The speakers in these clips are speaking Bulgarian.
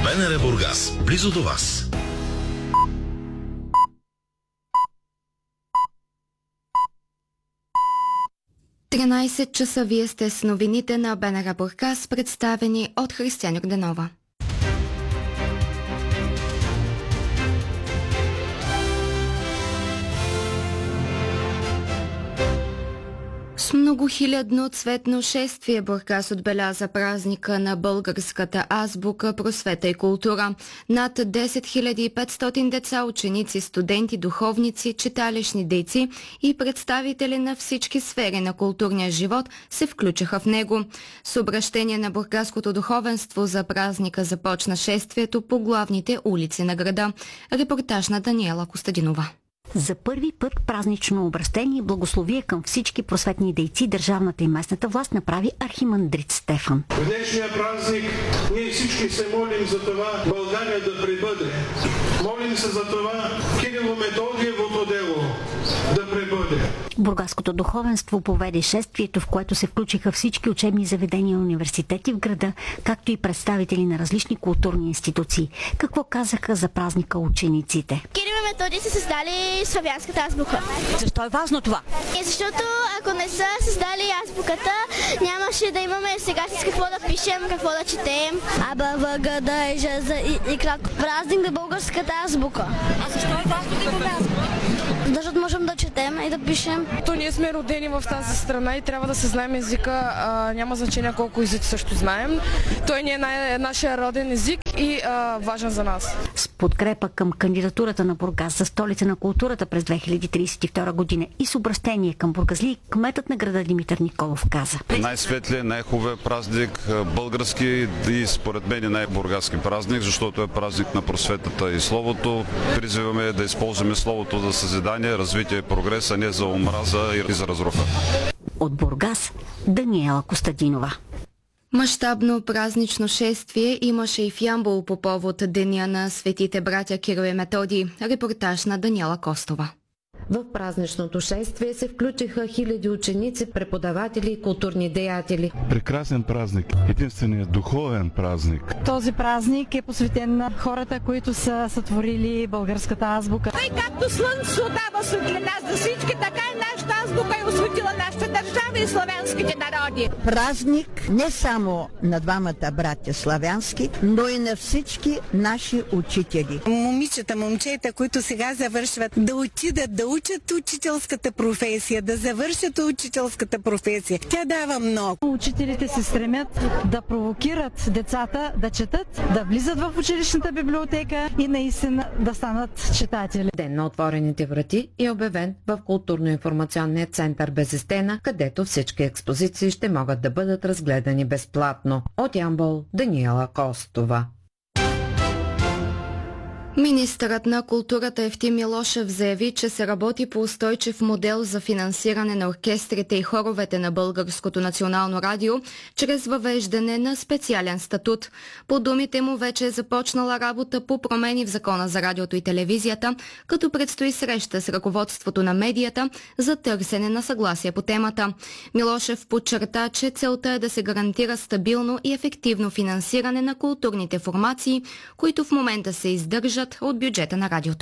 БНР Бургас, близо до вас. Часа вие сте с новините на БНР Бургас, представени от Християн Йорданова. С многохилядно цветно шествие Бургас отбеляза празника на българската азбука, просвета и култура. Над 10 500 деца, ученици, студенти, духовници, читалищни дейци и представители на всички сфери на културния живот се включиха в него. С обращение на бургаското духовенство за празника започна шествието по главните улици на града. Репортаж на Даниела Костадинова. За първи път празнично обращение и благословие към всички просветни дейци държавната и местната власт направи архимандрит Стефан. В днешния празник ние всички се молим за това България да пребъде. Молим се за това Кирило-Методиевото дело да пребъде. Бургаското духовенство поведе шествието, в което се включиха всички учебни заведения и университети в града, както и представители на различни културни институции. Какво казаха за празника учениците? Кирил и Методий са създали славянската азбука. Защо е важно това? Защото ако не са създали азбуката, нямаше да имаме сега с какво да пишем, какво да четем. АБВГД и кратко празник на българската азбука. А защо е важно да имаме азбука? Защото можем да четем и да пишем. То ние сме родени в тази страна и трябва да се знаем езика. Няма значение колко езици също знаем. Той ни е нашия роден език и важен за нас. С подкрепа към кандидатурата на Бургас за столица на културата през 2032 година и с обращение към бургазли, кметът на града Димитър Николов каза: най-светлият, най-хубавият празник, български и според мен и най-бургаски празник, защото е празник на просветата и словото. Призиваме да използваме словото за съзидание, развитие и прогрес, а не за омраза и за разруха. От Бургас, Даниела Костадинова. Мащабно празнично шествие имаше и в Ямбол по повод Деня на светите братя Кирил и Методий. Репортаж на Даниела Костова. В празничното шествие се включиха хиляди ученици, преподаватели и културни деятели. Прекрасен празник, единственият духовен празник. Този празник е посветен на хората, които са сътворили българската азбука. Той както слънцето дава светлина за всички, така и нашата азбука е осветила нашата държава и славянските народи. Празник не само на двамата братя славянски, но и на всички наши учители. Момичета, момчета, които сега завършват, да отидат да учат учителската професия, да завършат учителската професия. Тя дава много. Учителите се стремят да провокират децата да четат, да влизат в училищната библиотека и наистина да станат читатели. Ден на отворените врати е обявен в културно-информационния център Безестена, където всички експозиции ще могат да бъдат разгледани безплатно. От Ямбол, Даниела Костова. Министърът на културата Евтим Милошев заяви, че се работи по устойчив модел за финансиране на оркестрите и хоровете на Българското национално радио, чрез въвеждане на специален статут. По думите му вече е започнала работа по промени в Закона за радиото и телевизията, като предстои среща с ръководството на медията за търсене на съгласие по темата. Милошев подчерта, че целта е да се гарантира стабилно и ефективно финансиране на културните формации, които в момента се издържат от бюджета на радиото.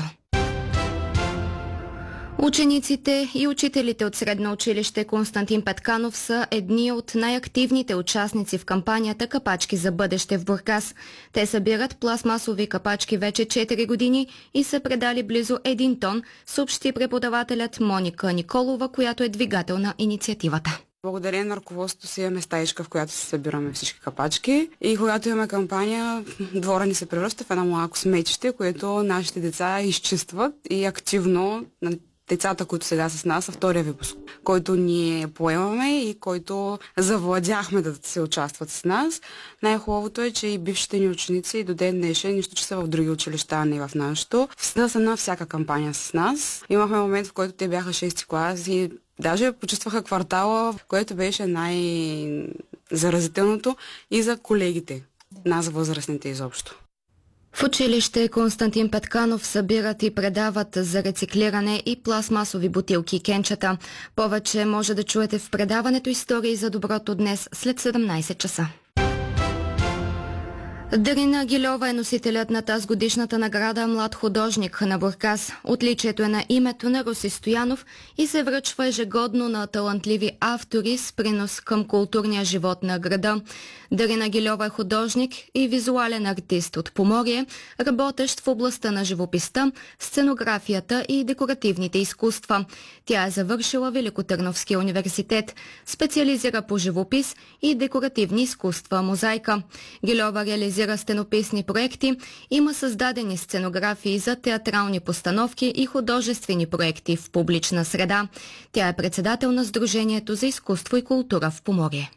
Учениците и учителите от средно училище Константин Петканов са едни от най-активните участници в кампанията "Капачки за бъдеще" в Бургас. Те събират пластмасови капачки вече 4 години и са предали близо 1 тон, съобщи преподавателят Моника Николова, която е двигател на инициативата. Благодарение на ръководството си имаме стаичка, в която се събираме всички капачки и когато имаме кампания, двора ни се превръща в едно малко сметище, което нашите деца изчистват и активно децата, които сега са с нас, са втория випуск, който ние поемаме и който завладяхме да се участват с нас. Най-хубавото е, че и бившите ни ученици и до ден днешен, нищо, че са в други училища, а не в нашото, са на всяка кампания с нас. Имахме момент, в който те бяха 6-ти клас и даже почувстваха квартала, което беше най-заразителното и за колегите, нас възрастните изобщо. В училище Константин Петканов събират и предават за рециклиране и пластмасови бутилки и кенчета. Повече може да чуете в предаването "Истории за доброто" днес след 17 часа. Дарина Гильова е носителят на тази годишната награда Млад художник на Бургас. Отличието е на името на Руси Стоянов и се връчва ежегодно на талантливи автори с принос към културния живот на града. Дарина Гильова е художник и визуален артист от Поморие, работещ в областта на живописта, сценографията и декоративните изкуства. Тя е завършила Великотърновския университет, специализира по живопис и декоративни изкуства мозайка. Гильова реализира сценописни проекти, има създадени сценографии за театрални постановки и художествени проекти в публична среда. Тя е председател на Сдружението за изкуство и култура в Поморие.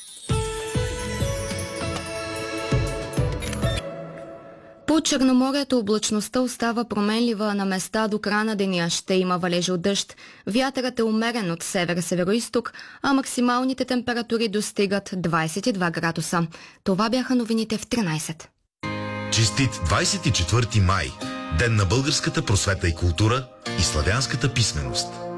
По Черноморието облачността остава променлива на места до края на деня. Ще има валежи от дъжд. Вятърът е умерен от север-североизток, а максималните температури достигат 22 градуса. Това бяха новините в 13. Честит 24 май! Ден на българската просвета и култура и славянската писменост.